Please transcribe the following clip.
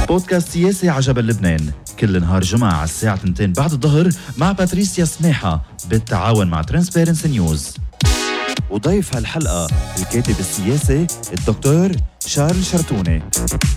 بودكاست سياسي عجب لبنان كل نهار جمعة على الساعة 2 بعد الظهر مع باتريسيا سماحة بالتعاون مع ترانسبيرنسي نيوز. وضيف هالحلقة الكاتب السياسي الدكتور شارل شرتوني.